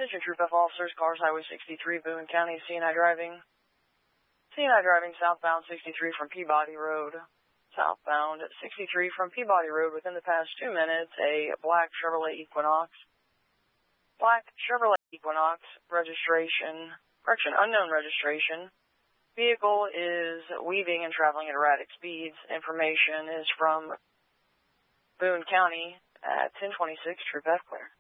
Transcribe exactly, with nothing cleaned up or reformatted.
Attention Troop F officers, cars Highway sixty-three, Boone County, C and I driving. C and I driving southbound sixty-three from Peabody Road. Southbound sixty-three from Peabody Road within the past two minutes, a black Chevrolet Equinox. Black Chevrolet Equinox, registration, correction, unknown registration. Vehicle is weaving and traveling at erratic speeds. Information is from Boone County at ten twenty-six, Troop F clear.